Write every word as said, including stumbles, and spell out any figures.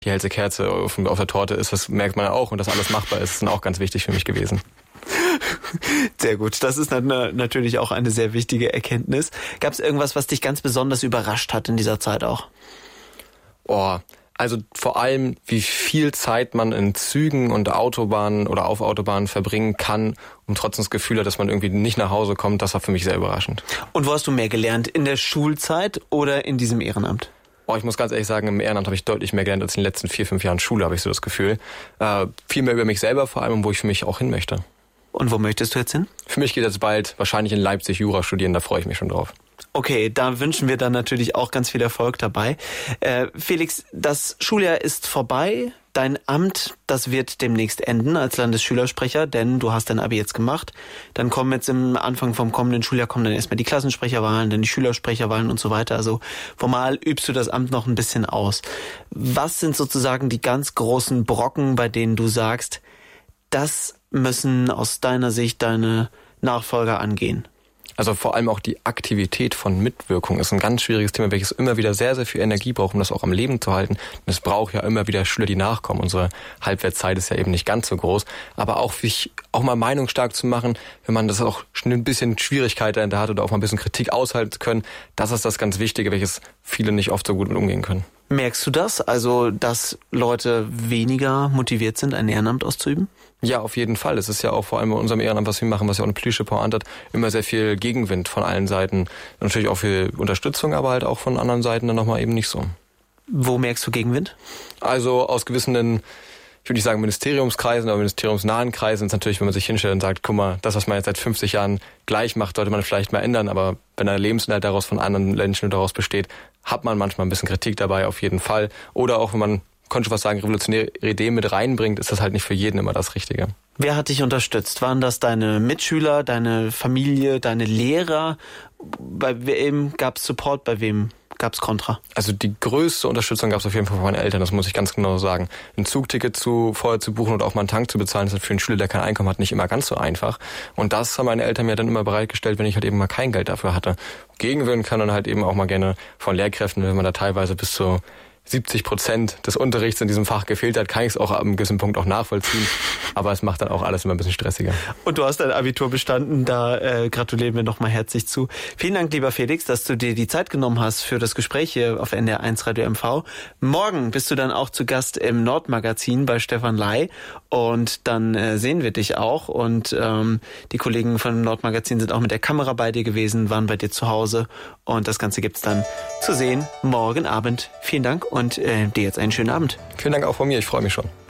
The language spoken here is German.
die hellste Kerze auf, auf der Torte ist, das merkt man auch und dass alles machbar ist, ist dann auch ganz wichtig für mich gewesen. Sehr gut, das ist natürlich auch eine sehr wichtige Erkenntnis. Gab es irgendwas, was dich ganz besonders überrascht hat in dieser Zeit auch? Oh, also vor allem, wie viel Zeit man in Zügen und Autobahnen oder auf Autobahnen verbringen kann, um trotzdem das Gefühl hat, dass man irgendwie nicht nach Hause kommt, das war für mich sehr überraschend. Und wo hast du mehr gelernt? In der Schulzeit oder in diesem Ehrenamt? Oh, ich muss ganz ehrlich sagen, im Ehrenamt habe ich deutlich mehr gelernt als in den letzten vier, fünf Jahren Schule, habe ich so das Gefühl. Äh, viel mehr über mich selber vor allem und wo ich für mich auch hin möchte. Und wo möchtest du jetzt hin? Für mich geht jetzt bald wahrscheinlich in Leipzig Jura studieren, da freue ich mich schon drauf. Okay, da wünschen wir dann natürlich auch ganz viel Erfolg dabei. Äh, Felix, das Schuljahr ist vorbei. Dein Amt, das wird demnächst enden als Landesschülersprecher, denn du hast dein Abi jetzt gemacht. Dann kommen jetzt im Anfang vom kommenden Schuljahr kommen dann erstmal die Klassensprecherwahlen, dann die Schülersprecherwahlen und so weiter. Also formal übst du das Amt noch ein bisschen aus. Was sind sozusagen die ganz großen Brocken, bei denen du sagst, das müssen aus deiner Sicht deine Nachfolger angehen? Also vor allem auch die Aktivität von Mitwirkung ist ein ganz schwieriges Thema, welches immer wieder sehr, sehr viel Energie braucht, um das auch am Leben zu halten. Und es braucht ja immer wieder Schüler, die nachkommen. Unsere Halbwertszeit ist ja eben nicht ganz so groß. Aber auch sich auch mal meinungsstark zu machen, wenn man das auch schon ein bisschen Schwierigkeit dahinter hat oder auch mal ein bisschen Kritik aushalten zu können, das ist das ganz Wichtige, welches viele nicht oft so gut mit umgehen können. Merkst du das? Also, dass Leute weniger motiviert sind, ein Ehrenamt auszuüben? Ja, auf jeden Fall. Es ist ja auch vor allem bei unserem Ehrenamt, was wir machen, was ja auch eine politische Pointe hat, immer sehr viel Gegenwind von allen Seiten. Natürlich auch viel Unterstützung, aber halt auch von anderen Seiten dann nochmal eben nicht so. Wo merkst du Gegenwind? Also aus gewissen, ich würde nicht sagen Ministeriumskreisen, aber ministeriumsnahen Kreisen ist natürlich, wenn man sich hinstellt und sagt, guck mal, das, was man jetzt seit fünfzig Jahren gleich macht, sollte man vielleicht mal ändern. Aber wenn der Lebensinhalt daraus von anderen Menschen daraus besteht, hat man manchmal ein bisschen Kritik dabei, auf jeden Fall. Oder auch, wenn man, konnte schon was sagen, revolutionäre Ideen mit reinbringt, ist das halt nicht für jeden immer das Richtige. Wer hat dich unterstützt? Waren das deine Mitschüler, deine Familie, deine Lehrer? Bei wem gab es Support, bei wem gab es Kontra? Also die größte Unterstützung gab es auf jeden Fall von meinen Eltern, das muss ich ganz genau sagen. Ein Zugticket zu, vorher zu buchen und auch mal einen Tank zu bezahlen, ist für einen Schüler, der kein Einkommen hat, nicht immer ganz so einfach. Und das haben meine Eltern mir dann immer bereitgestellt, wenn ich halt eben mal kein Geld dafür hatte. Gegenwirken kann dann halt eben auch mal gerne von Lehrkräften, wenn man da teilweise bis zu siebzig Prozent des Unterrichts in diesem Fach gefehlt hat, kann ich es auch ab einem gewissen Punkt auch nachvollziehen. Aber es macht dann auch alles immer ein bisschen stressiger. Und du hast dein Abitur bestanden, da äh, gratulieren wir nochmal herzlich zu. Vielen Dank, lieber Felix, dass du dir die Zeit genommen hast für das Gespräch hier auf N D R eins Radio M V. Morgen bist du dann auch zu Gast im Nordmagazin bei Stefan Ley und dann äh, sehen wir dich auch. Und ähm, die Kollegen von Nordmagazin sind auch mit der Kamera bei dir gewesen, waren bei dir zu Hause und das Ganze gibt's dann zu sehen morgen Abend. Vielen Dank und äh, dir jetzt einen schönen Abend. Vielen Dank auch von mir, ich freue mich schon.